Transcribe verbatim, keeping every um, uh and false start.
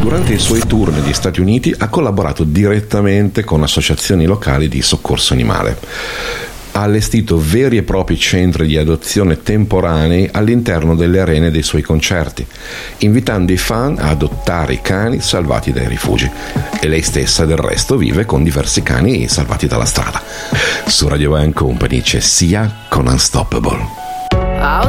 Durante i suoi tour negli Stati Uniti ha collaborato direttamente con associazioni locali di soccorso animale. Ha allestito veri e propri centri di adozione temporanei all'interno delle arene dei suoi concerti, invitando i fan a adottare i cani salvati dai rifugi. E lei stessa, del resto, vive con diversi cani salvati dalla strada. Su Radio One Company c'è Sia con Unstoppable.